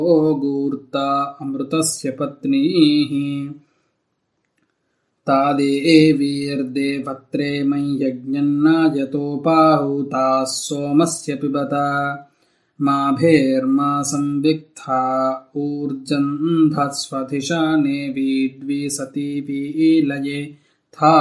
गूर्ता अमृतस्य पत्नीः तादेवीर्देवत्रे मय्यज्ञन्नायतोपाहुताः सोमस्य पिबत माभेर्मा संविक्था ऊर्जन्धस्वधिषा नेवीड्वी सती वीलये था